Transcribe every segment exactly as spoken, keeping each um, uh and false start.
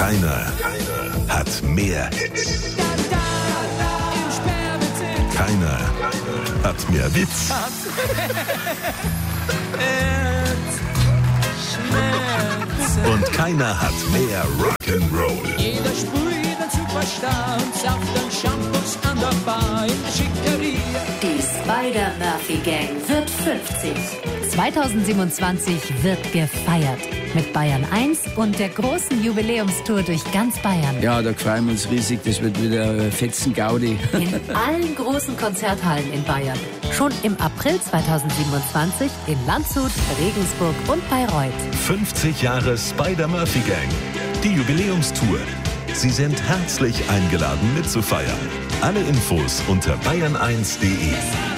Keiner, keiner hat mehr Hits. Keiner hat mehr Witz. Und keiner hat mehr Rock'n'Roll. Jeder sprüht den Superstar und sauft den Shampoos an der Bar in der Schickeria. Die Spider-Murphy-Gang wird fünfzig. zweitausendsiebenundzwanzig wird gefeiert. Mit Bayern eins und der großen Jubiläumstour durch ganz Bayern. Ja, da freuen wir uns riesig. Das wird wieder fetzen Gaudi. In allen großen Konzerthallen in Bayern. Schon im April zweitausendsiebenundzwanzig in Landshut, Regensburg und Bayreuth. fünfzig Jahre Spider-Murphy-Gang. Die Jubiläumstour. Sie sind herzlich eingeladen mitzufeiern. Alle Infos unter bayern eins punkt de.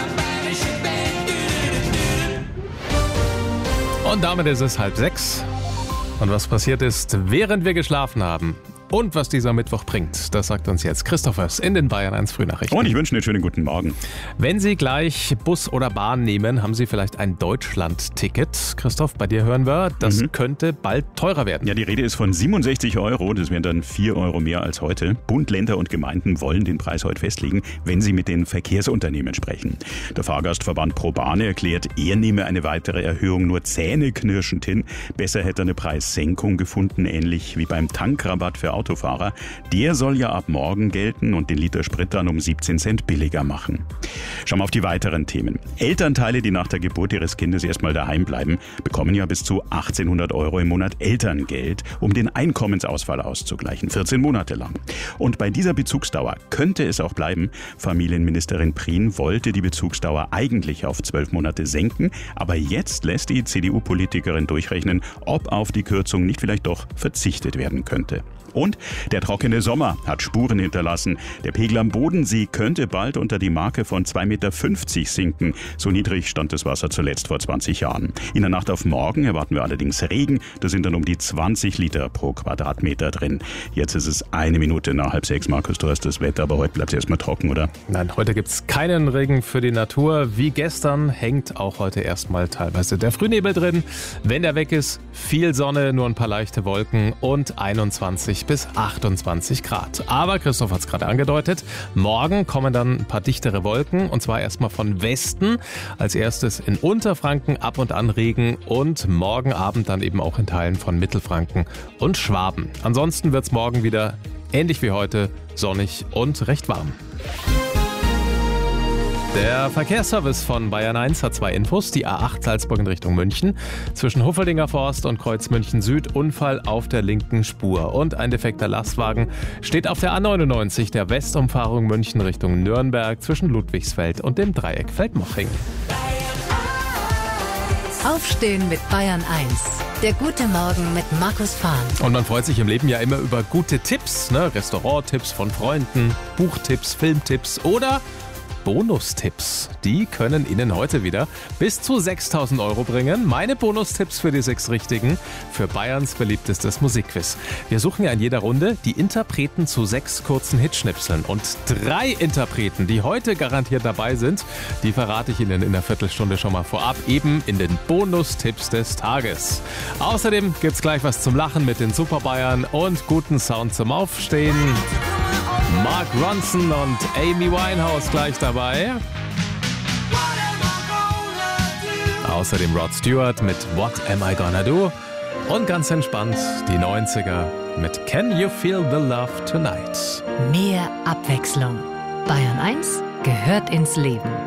Und damit ist es halb sechs. Und was passiert ist, während wir geschlafen haben und was dieser Mittwoch bringt, das sagt uns jetzt Christophers in den Bayern eins Frühnachrichten. Und ich wünsche einen schönen guten Morgen. Wenn Sie gleich Bus oder Bahn nehmen, haben Sie vielleicht ein Deutschland-Ticket. Christoph, bei dir hören wir, das mhm. könnte bald teurer werden. Ja, die Rede ist von siebenundsechzig Euro. Das wären dann vier Euro mehr als heute. Bund, Länder und Gemeinden wollen den Preis heute festlegen, wenn sie mit den Verkehrsunternehmen sprechen. Der Fahrgastverband ProBahn erklärt, er nehme eine weitere Erhöhung nur zähneknirschend hin. Besser hätte er eine Preissenkung gefunden, ähnlich wie beim Tankrabatt für Autofahrer. Der soll ja ab morgen gelten und den Liter Sprit dann um siebzehn Cent billiger machen. Schauen wir auf die weiteren Themen. Elternteile, die nach der Geburt ihres Kindes erstmal daheim bleiben, bekommen ja bis zu achtzehnhundert Euro im Monat Elterngeld, um den Einkommensausfall auszugleichen, vierzehn Monate lang. Und bei dieser Bezugsdauer könnte es auch bleiben. Familienministerin Prien wollte die Bezugsdauer eigentlich auf zwölf Monate senken, aber jetzt lässt die C D U-Politikerin durchrechnen, ob auf die Kürzung nicht vielleicht doch verzichtet werden könnte. Und der trockene Sommer hat Spuren hinterlassen. Der Pegel am Bodensee könnte bald unter die Marke von zwei Komma fünfzig Meter sinken. So niedrig stand das Wasser zuletzt vor zwanzig Jahren. In der Nacht auf morgen erwarten wir allerdings Regen. Da sind dann um die zwanzig Liter pro Quadratmeter drin. Jetzt ist es eine Minute nach halb sechs. Markus, du hast das Wetter, aber heute bleibt es erstmal trocken, oder? Nein, heute gibt es keinen Regen für die Natur. Wie gestern hängt auch heute erstmal teilweise der Frühnebel drin. Wenn der weg ist, viel Sonne, nur ein paar leichte Wolken und einundzwanzig bis achtundzwanzig Grad. Aber Christoph hat es gerade angedeutet, morgen kommen dann ein paar dichtere Wolken und zwar erstmal von Westen. Als erstes in Unterfranken ab und an Regen und morgen Abend dann eben auch in Teilen von Mittelfranken und Schwaben. Ansonsten wird es morgen wieder ähnlich wie heute sonnig und recht warm. Der Verkehrsservice von Bayern eins hat zwei Infos. Die A acht Salzburg in Richtung München. Zwischen Huffeldinger Forst und Kreuz München Süd Unfall auf der linken Spur. Und ein defekter Lastwagen steht auf der A neunundneunzig der Westumfahrung München Richtung Nürnberg zwischen Ludwigsfeld und dem Dreieck Feldmoching. Aufstehen mit Bayern eins. Der gute Morgen mit Markus Fahn. Und man freut sich im Leben ja immer über gute Tipps, ne? Restauranttipps von Freunden, Buchtipps, Filmtipps oder Bonustipps. Die können Ihnen heute wieder bis zu sechstausend Euro bringen. Meine Bonustipps für die sechs Richtigen für Bayerns beliebtestes Musikquiz. Wir suchen ja in jeder Runde die Interpreten zu sechs kurzen Hitschnipseln. Und drei Interpreten, die heute garantiert dabei sind, die verrate ich Ihnen in der Viertelstunde schon mal vorab, eben in den Bonustipps des Tages. Außerdem gibt's gleich was zum Lachen mit den Super Bayern und guten Sound zum Aufstehen. Mark Ronson und Amy Winehouse gleich dabei. Außerdem Rod Stewart mit What Am I Gonna Do? Und ganz entspannt die neunziger mit Can You Feel the Love Tonight? Mehr Abwechslung. Bayern eins gehört ins Leben.